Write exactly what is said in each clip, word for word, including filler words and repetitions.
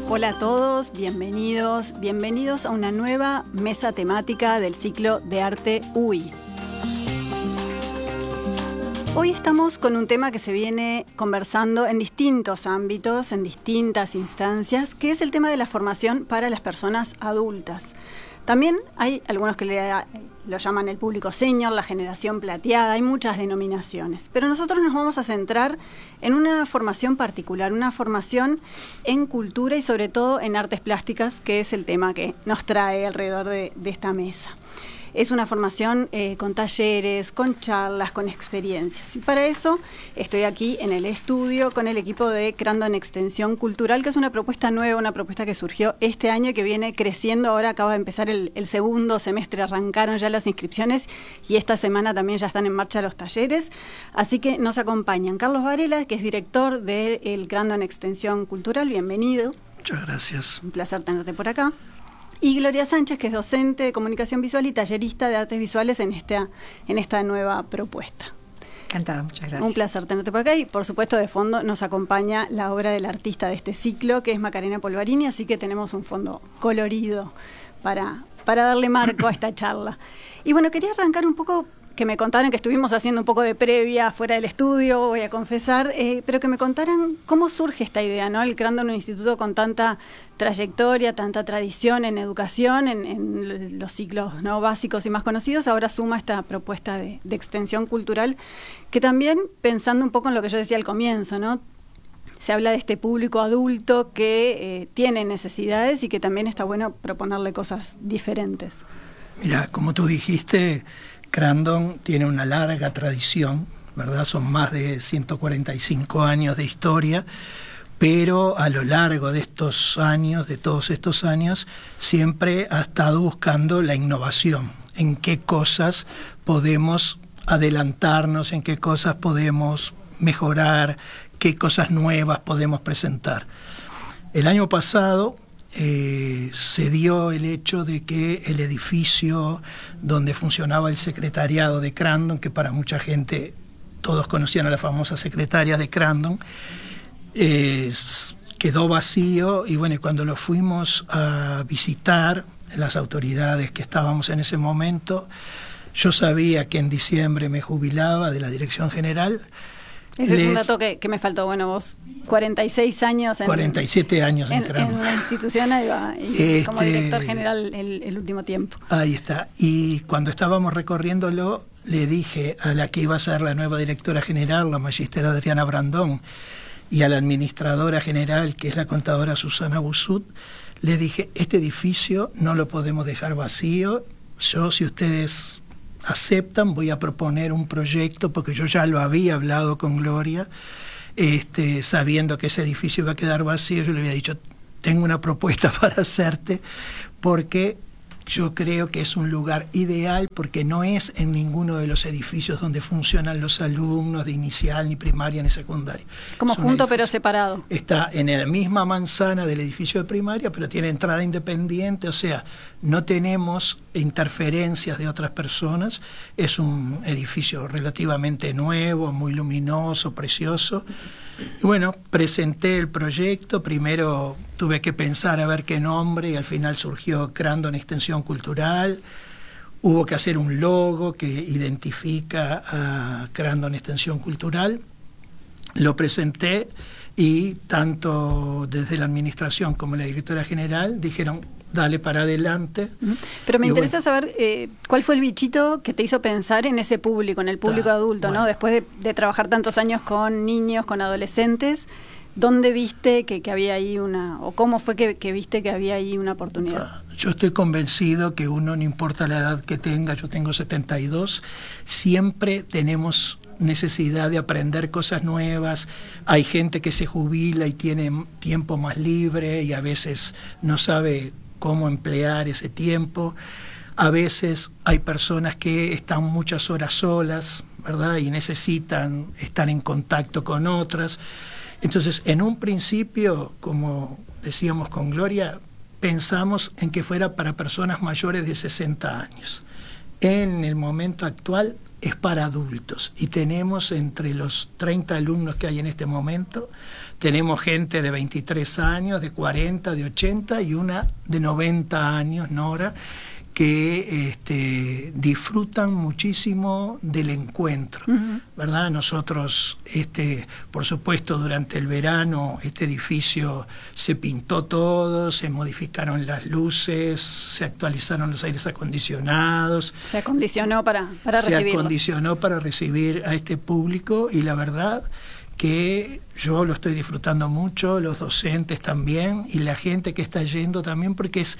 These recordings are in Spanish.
Hola a todos, bienvenidos, bienvenidos a una nueva mesa temática del ciclo de arte U I. Hoy estamos con un tema que se viene conversando en distintos ámbitos, en distintas instancias, que es el tema de la formación para las personas adultas. También hay algunos que le, lo llaman el público senior, la generación plateada, hay muchas denominaciones. Pero nosotros nos vamos a centrar en una formación particular, una formación en cultura y sobre todo en artes plásticas, que es el tema que nos trae alrededor de, de esta mesa. Es una formación eh, con talleres, con charlas, con experiencias. Y para eso estoy aquí en el estudio con el equipo de Crandon Extensión Cultural, que es una propuesta nueva, una propuesta que surgió este año y que viene creciendo. Ahora acaba de empezar el, el segundo semestre, arrancaron ya las inscripciones y esta semana también ya están en marcha los talleres. Así que nos acompañan Carlos Varela, que es director del Crandon Extensión Cultural. Bienvenido. Muchas gracias. Un placer tenerte por acá. Y Gloria Sánchez, que es docente de comunicación visual y tallerista de artes visuales en esta, en esta nueva propuesta. Encantada, muchas gracias. Un placer tenerte por acá y por supuesto de fondo nos acompaña la obra del artista de este ciclo, que es Macarena Polvarini, así que tenemos un fondo colorido para, para darle marco a esta charla. Y bueno, quería arrancar un poco, que me contaran, que estuvimos haciendo un poco de previa fuera del estudio, voy a confesar, eh, pero que me contaran cómo surge esta idea, ¿no? El Crandon, un instituto con tanta trayectoria, tanta tradición en educación, en, en los ciclos, ¿no?, básicos y más conocidos, ahora suma esta propuesta de, de extensión cultural, que también, pensando un poco en lo que yo decía al comienzo, ¿no?, se habla de este público adulto que eh, tiene necesidades y que también está bueno proponerle cosas diferentes. Mira, como tú dijiste, Crandon tiene una larga tradición, ¿verdad? Son más de ciento cuarenta y cinco años de historia, pero a lo largo de estos años, de todos estos años, siempre ha estado buscando la innovación, en qué cosas podemos adelantarnos, en qué cosas podemos mejorar, qué cosas nuevas podemos presentar. El año pasado Eh, se dio el hecho de que el edificio donde funcionaba el secretariado de Crandon, que para mucha gente todos conocían a la famosa secretaria de Crandon, eh, quedó vacío y bueno, cuando lo fuimos a visitar, las autoridades que estábamos en ese momento, yo sabía que en diciembre me jubilaba de la dirección general. Ese Les, es un dato que, que me faltó. Bueno, vos cuarenta y seis años en, cuarenta y siete años en, en, en la institución, ahí va, y este, como director general el, el último tiempo. Ahí está. Y cuando estábamos recorriéndolo, le dije a la que iba a ser la nueva directora general, la magíster Adriana Brandón, y a la administradora general, que es la contadora Susana Busut, le dije, este edificio no lo podemos dejar vacío. Yo, si ustedes aceptan, voy a proponer un proyecto, porque yo ya lo había hablado con Gloria, este, sabiendo que ese edificio iba a quedar vacío. Yo le había dicho, tengo una propuesta para hacerte, porque yo creo que es un lugar ideal, porque no es en ninguno de los edificios donde funcionan los alumnos de inicial, ni primaria, ni secundaria. Como junto pero separado. Está en la misma manzana del edificio de primaria, pero tiene entrada independiente, o sea, no tenemos interferencias de otras personas. Es un edificio relativamente nuevo, muy luminoso, precioso. Y bueno, presenté el proyecto. Primero tuve que pensar a ver qué nombre y al final surgió Crandon Extensión Cultural. Hubo que hacer un logo que identifica a Crandon Extensión Cultural. Lo presenté y tanto desde la administración como la directora general dijeron, dale para adelante. Pero me y interesa bueno, saber eh, cuál fue el bichito que te hizo pensar en ese público, en el público ah, adulto, bueno. ¿no? Después de, de trabajar tantos años con niños, con adolescentes, ¿dónde viste que, que había ahí una, o cómo fue que, que viste que había ahí una oportunidad? Ah, yo estoy convencido que uno, no importa la edad que tenga, yo tengo setenta y dos, siempre tenemos necesidad de aprender cosas nuevas. Hay gente que se jubila y tiene tiempo más libre y a veces no sabe cómo emplear ese tiempo. A veces hay personas que están muchas horas solas, ¿verdad?, y necesitan estar en contacto con otras. Entonces, en un principio, como decíamos con Gloria, pensamos en que fuera para personas mayores de sesenta años. En el momento actual es para adultos. Y tenemos entre los treinta alumnos que hay en este momento, tenemos gente de veintitrés años, de cuarenta, de ochenta y una de noventa años, Nora, que este, disfrutan muchísimo del encuentro, uh-huh. ¿verdad? Nosotros, este, por supuesto, durante el verano este edificio se pintó todo, se modificaron las luces, se actualizaron los aires acondicionados. Se acondicionó para, para se recibirlos. Se acondicionó para recibir a este público y la verdad que yo lo estoy disfrutando mucho, los docentes también y la gente que está yendo también, porque es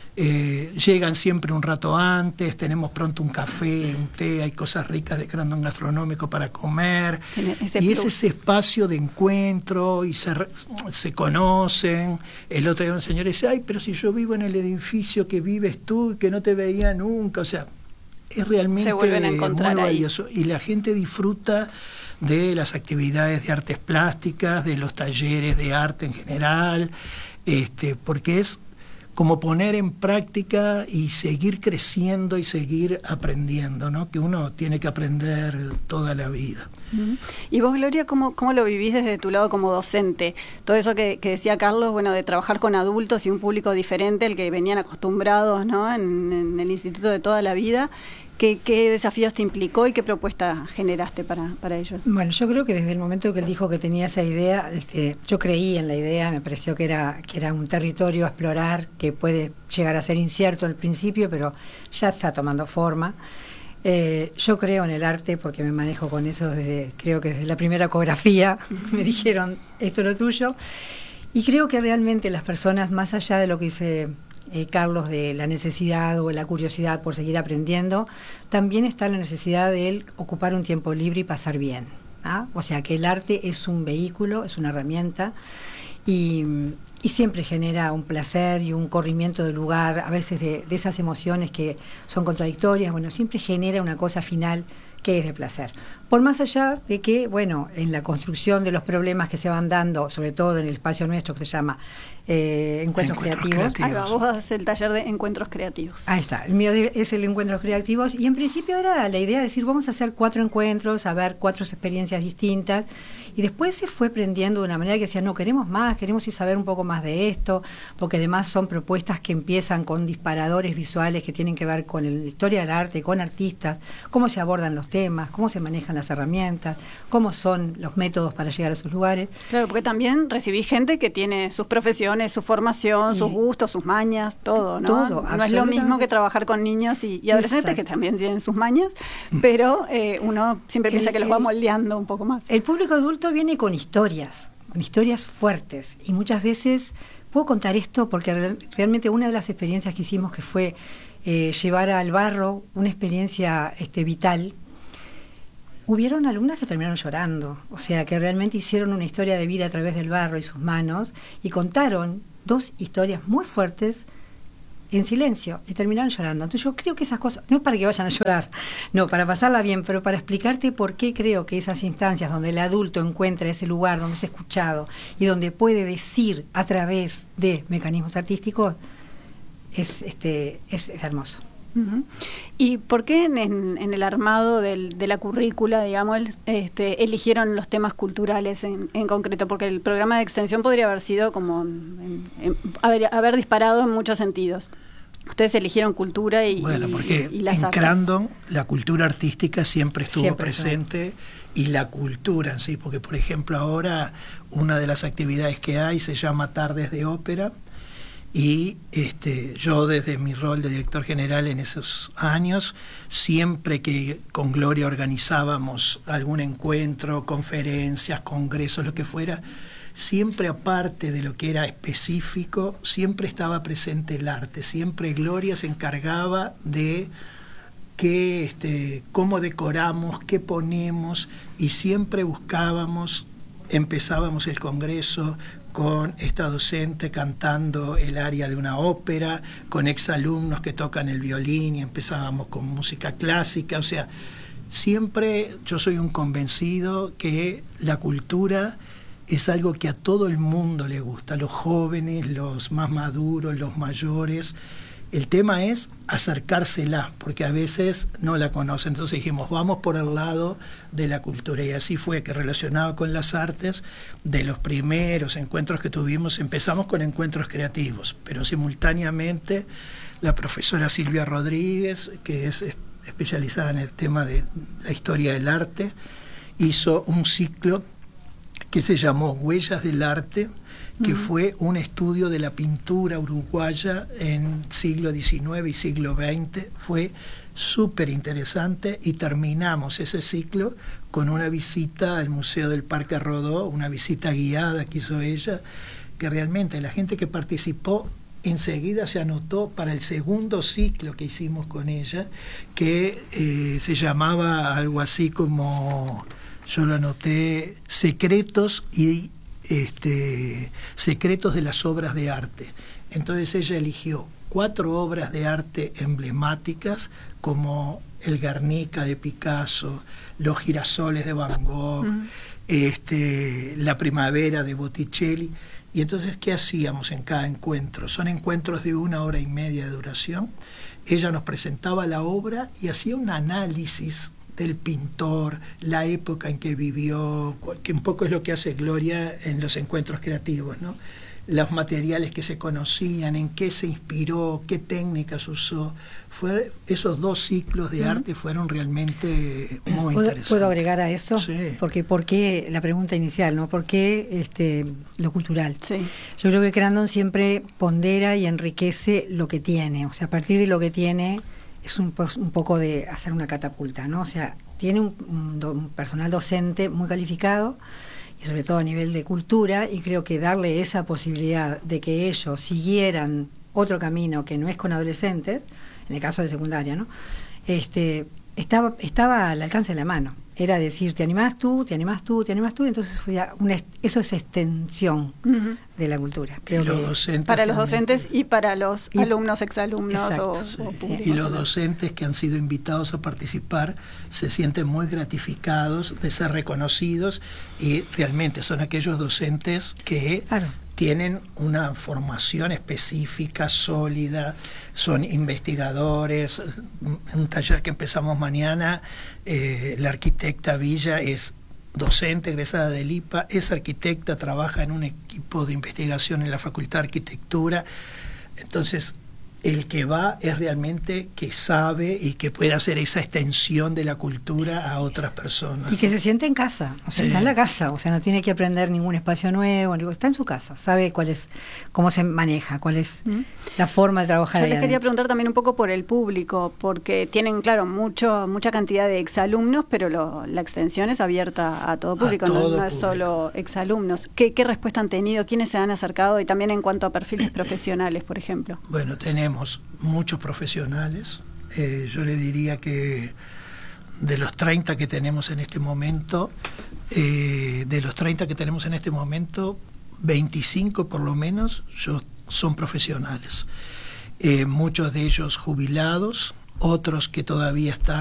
Eh, llegan siempre un rato antes, tenemos pronto un café, un té, hay cosas ricas de Crandon gastronómico para comer, ese y plus. Es ese espacio de encuentro y se, se conocen. El otro día un señor dice, ay, pero si yo vivo en el edificio que vives tú, que no te veía nunca, o sea, es realmente muy valioso y la gente disfruta de las actividades de artes plásticas, de los talleres de arte en general, este, porque es como poner en práctica y seguir creciendo y seguir aprendiendo, ¿no? Que uno tiene que aprender toda la vida. Uh-huh. Y vos, Gloria, ¿cómo, cómo lo vivís desde tu lado como docente? Todo eso que, que decía Carlos, bueno, de trabajar con adultos y un público diferente al que venían acostumbrados, ¿no? En, en el instituto de toda la vida. ¿Qué, ¿Qué desafíos te implicó y qué propuesta generaste para, para ellos? Bueno, yo creo que desde el momento que él dijo que tenía esa idea, este, yo creí en la idea, me pareció que era, que era un territorio a explorar, que puede llegar a ser incierto al principio, pero ya está tomando forma. Eh, yo creo en el arte porque me manejo con eso desde, creo que desde la primera ecografía, me dijeron, esto es lo tuyo. Y creo que realmente las personas, más allá de lo que dice Eh, Carlos, de la necesidad o la curiosidad por seguir aprendiendo, también está la necesidad de él ocupar un tiempo libre y pasar bien, ¿ah? O sea que el arte es un vehículo, es una herramienta y, y siempre genera un placer y un corrimiento del lugar, a veces de, de esas emociones que son contradictorias, bueno, siempre genera una cosa final que es de placer. Por más allá de que, bueno, en la construcción de los problemas que se van dando, sobre todo en el espacio nuestro que se llama eh, Encuentros, Encuentros Creativos. Creativos. Ahí va, vos haces el taller de Encuentros Creativos. Ahí está, el mío es el Encuentros Creativos y en principio era la idea de decir, vamos a hacer cuatro encuentros, a ver cuatro experiencias distintas y después se fue prendiendo de una manera que decía, no, queremos más, queremos ir saber un poco más de esto, porque además son propuestas que empiezan con disparadores visuales que tienen que ver con la historia del arte, con artistas, cómo se abordan los temas, cómo se manejan las herramientas, cómo son los métodos para llegar a esos lugares. Claro, porque también recibí gente que tiene sus profesiones, su formación, y sus gustos, sus mañas, todo, ¿no? Todo, no es lo mismo que trabajar con niños y, y adolescentes, exacto, que también tienen sus mañas, pero eh, uno siempre piensa el, que los va moldeando un poco más. El público adulto viene con historias, con historias fuertes, y muchas veces, puedo contar esto porque re- realmente una de las experiencias que hicimos que fue eh, llevar al barro una experiencia este, vital. Hubieron alumnas que terminaron llorando, o sea, que realmente hicieron una historia de vida a través del barro y sus manos, y contaron dos historias muy fuertes en silencio, y terminaron llorando. Entonces yo creo que esas cosas, no es para que vayan a llorar, no, para pasarla bien, pero para explicarte por qué creo que esas instancias donde el adulto encuentra ese lugar donde es escuchado, y donde puede decir a través de mecanismos artísticos, es, este, es, es hermoso. Uh-huh. ¿Y por qué en, en el armado del, de la currícula, digamos, este, eligieron los temas culturales en, en concreto? Porque el programa de extensión podría haber sido como en, en, haber, haber disparado en muchos sentidos. Ustedes eligieron cultura y bueno, porque y, y las en artes. Crandon la cultura artística siempre estuvo siempre presente estuvo. Y la cultura en sí, porque por ejemplo ahora una de las actividades que hay se llama Tardes de Ópera. Y este, yo desde mi rol de director general en esos años, siempre que con Gloria organizábamos algún encuentro, conferencias, congresos, lo que fuera, siempre aparte de lo que era específico, siempre estaba presente el arte, siempre Gloria se encargaba de que, este, cómo decoramos, qué ponemos, y siempre buscábamos, empezábamos el congreso con esta docente cantando el aria de una ópera, con exalumnos que tocan el violín y empezábamos con música clásica. O sea, siempre yo soy un convencido que la cultura es algo que a todo el mundo le gusta, los jóvenes, los más maduros, los mayores, El tema es acercársela, porque a veces no la conocen. Entonces dijimos, vamos por el lado de la cultura. Y así fue que, relacionado con las artes, de los primeros encuentros que tuvimos, empezamos con encuentros creativos, pero simultáneamente la profesora Silvia Rodríguez, que es especializada en el tema de la historia del arte, hizo un ciclo que se llamó Huellas del Arte, que uh-huh. fue un estudio de la pintura uruguaya en siglo diecinueve y siglo veinte. Fue súper interesante y terminamos ese ciclo con una visita al Museo del Parque Rodó, una visita guiada que hizo ella, que realmente la gente que participó enseguida se anotó para el segundo ciclo que hicimos con ella, que eh, se llamaba algo así como, yo lo anoté, Secretos y Este, secretos de las obras de arte. Entonces ella eligió cuatro obras de arte emblemáticas como el Guernica de Picasso, los girasoles de Van Gogh, uh-huh. este, la Primavera de Botticelli. Y entonces, ¿qué hacíamos en cada encuentro? Son encuentros de una hora y media de duración. Ella nos presentaba la obra y hacía un análisis del pintor, la época en que vivió, que un poco es lo que hace Gloria en los encuentros creativos, ¿no? Los materiales que se conocían, en qué se inspiró, qué técnicas usó. Fue, esos dos ciclos de uh-huh. arte fueron realmente muy ¿Puedo, interesantes. ¿Puedo agregar a eso? Sí. Porque ¿por qué la pregunta inicial, ¿no? ¿Por qué este, lo cultural? Sí. Yo creo que Crandon siempre pondera y enriquece lo que tiene. O sea, a partir de lo que tiene es un, un poco de hacer una catapulta, ¿no? O sea, tiene un, un, un personal docente muy calificado y sobre todo a nivel de cultura, y creo que darle esa posibilidad de que ellos siguieran otro camino que no es con adolescentes, en el caso de secundaria, ¿no? Este, estaba, estaba al alcance de la mano. Era decir, te animás tú, te animás tú, te animás tú, y entonces fue una, eso es extensión uh-huh. de la cultura. Creo los docentes para los docentes y para los y, alumnos, exalumnos. Exacto, o, sí. o Y los docentes que han sido invitados a participar se sienten muy gratificados de ser reconocidos, y realmente son aquellos docentes que claro. tienen una formación específica, sólida, son investigadores. En un taller que empezamos mañana, eh, la arquitecta Villa es docente egresada del I P A, es arquitecta, trabaja en un equipo de investigación en la Facultad de Arquitectura. Entonces, el que va es realmente que sabe y que puede hacer esa extensión de la cultura a otras personas. Y que se siente en casa, o sea, sí. está en la casa, o sea, no tiene que aprender ningún espacio nuevo, está en su casa, sabe cuál es, cómo se maneja, cuál es ¿Mm? la forma de trabajar. Yo les quería adentro. preguntar también un poco por el público, porque tienen, claro, mucho mucha cantidad de exalumnos, pero lo, la extensión es abierta a todo público, a todo no, no público. Es solo exalumnos. ¿Qué, ¿Qué respuesta han tenido? ¿Quiénes se han acercado? Y también en cuanto a perfiles profesionales, por ejemplo. Bueno, tenemos muchos profesionales. Eh, yo le diría que de los treinta que tenemos en este momento, eh, de los treinta que tenemos en este momento, veinticinco por lo menos yo, son profesionales. Eh, muchos de ellos jubilados, otros que todavía están